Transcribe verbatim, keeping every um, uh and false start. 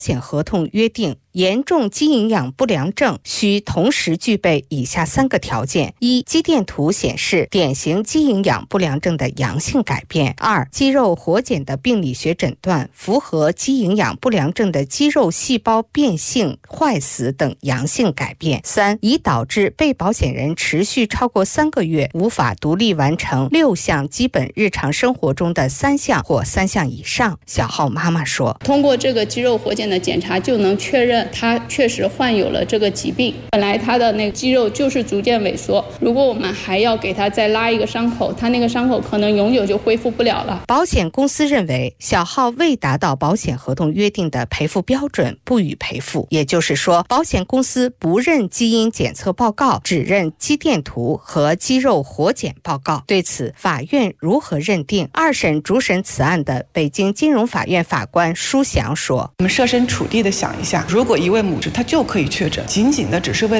险合同约定，严重肌营养不良症需同时具备以下三个条件：一、肌电图显示典型肌营养不良症的阳性改变；二、肌肉活检的病理学诊断符合肌营养不良症的肌肉细胞变性、坏死等阳性改变；三、已导致被保险人持续超过三个月无法独立完成六项基本日常生活中的三项或三项以上。小浩妈妈说， 通过这个肌肉活检的检查就能确认他确实患有了这个疾病，本来他的那个肌肉就是逐渐萎缩，如果我们还要给他再拉一个伤口，他那个伤口可能永久就恢复不了了。 保险公司认为小浩未达到保险合同约定的赔付标准，不予赔付，也就是说保险公司不认基因检测报告，只认肌电图和肌肉活检报告。对此法院如何认定？二审主审此案的北京金融法院法官舒翔说， 我们设身处地的想一下，如果一位母亲她就可以确诊，仅仅的只是为